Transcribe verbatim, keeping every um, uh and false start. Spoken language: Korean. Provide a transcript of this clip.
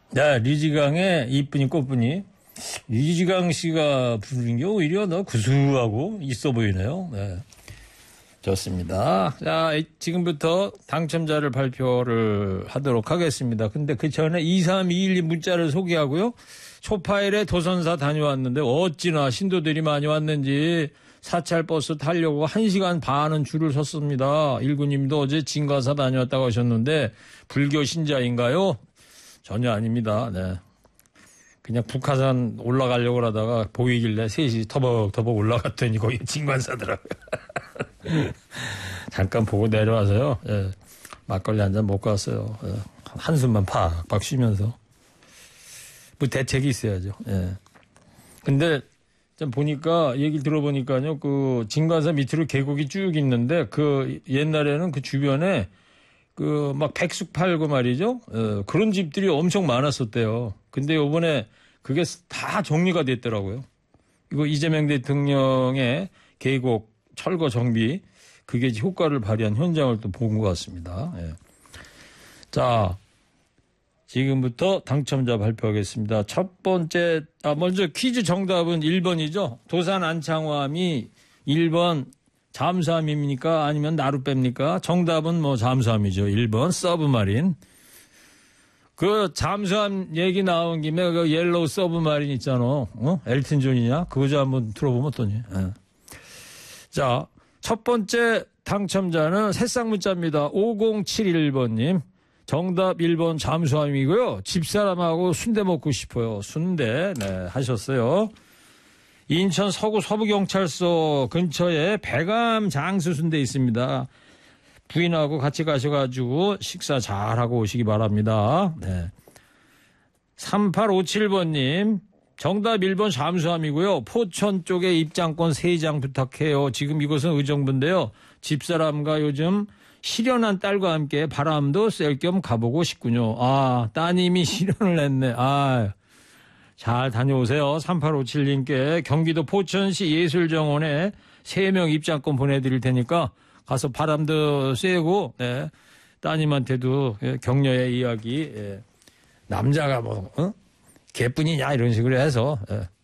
네, 리지강의 이쁜이 꽃분이. 리지강 씨가 부르는 게 오히려 더 구수하고 있어 보이네요. 네. 좋습니다. 자, 지금부터 당첨자를 발표를 하도록 하겠습니다. 근데 그 전에 이삼이일 문자를 소개하고요. 초파일에 도선사 다녀왔는데 어찌나 신도들이 많이 왔는지 사찰버스 타려고 한 시간 반은 줄을 섰습니다. 일구님도 어제 진가사 다녀왔다고 하셨는데 불교 신자인가요? 전혀 아닙니다. 네. 그냥 북한산 올라가려고 하다가 보이길래 셋이 터벅터벅 올라갔더니 거기 진관사더라고요. 잠깐 보고 내려와서요. 예. 막걸리 한 잔 먹고 왔어요. 예. 한숨만 팍팍 쉬면서. 뭐 대책이 있어야죠. 예. 근데 좀 보니까 얘기 들어보니까요. 그 진관사 밑으로 계곡이 쭉 있는데 그 옛날에는 그 주변에 그 막 백숙 팔고 말이죠. 예. 그런 집들이 엄청 많았었대요. 근데 요번에 그게 다 정리가 됐더라고요. 이거 이재명 대통령의 계곡 철거 정비 그게 효과를 발휘한 현장을 또 본 것 같습니다. 예. 자, 지금부터 당첨자 발표하겠습니다. 첫 번째, 아, 먼저 퀴즈 정답은 일 번이죠. 도산 안창호함이 일 번 잠수함입니까? 아니면 나룻배입니까? 정답은 뭐 잠수함이죠. 일 번 서브마린. 그 잠수함 얘기 나온 김에 그 옐로우 서브마린 있잖아. 어? 엘튼 존이냐? 그거 좀 한번 들어보면 어떠니? 예. 자, 첫 번째 당첨자는 새싹 문자입니다. 오공칠일 번님. 정답 일 번 잠수함이고요. 집사람하고 순대 먹고 싶어요. 순대. 네, 하셨어요. 인천 서구 서부경찰서 근처에 백암 장수 순대 있습니다. 부인하고 같이 가셔가지고 식사 잘하고 오시기 바랍니다. 네. 삼팔오칠 번님. 정답 일 번 잠수함이고요. 포천 쪽에 입장권 세 장 부탁해요. 지금 이곳은 의정부인데요. 집사람과 요즘 실연한 딸과 함께 바람도 쐴 겸 가보고 싶군요. 아, 따님이 실연을 했네. 아, 잘 다녀오세요. 삼팔오칠님께 경기도 포천시 예술정원에 세 명 입장권 보내드릴 테니까 가서 바람도 쐬고, 네. 따님한테도 격려의 이야기, 예. 남자가 뭐, 어? 개뿐이냐 이런 식으로 해서 예.